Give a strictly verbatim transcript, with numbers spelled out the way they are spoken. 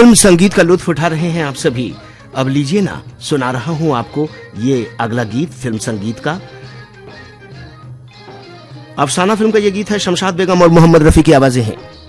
Film संगीत का लुत्फ उठा रहे हैं आप सभी। अब लीजिए ना, सुना रहा हूं आपको ये अगला गीत फिल्म संगीत का। अफसाना फिल्म का ये गीत है, शमशाद बेगम और मोहम्मद रफी की आवाजें हैं।